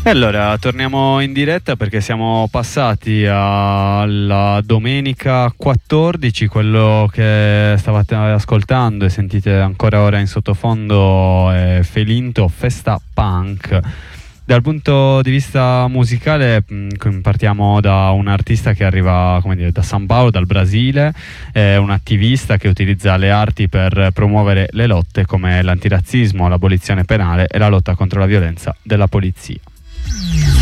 E allora torniamo in diretta perché siamo passati alla domenica 14, quello che stavate ascoltando e sentite ancora ora in sottofondo è Felinto Festa Punk. Dal punto di vista musicale partiamo da un artista che arriva, come dire, da San Paolo, dal Brasile, è un attivista che utilizza le arti per promuovere le lotte come l'antirazzismo, l'abolizione penale e la lotta contro la violenza della polizia.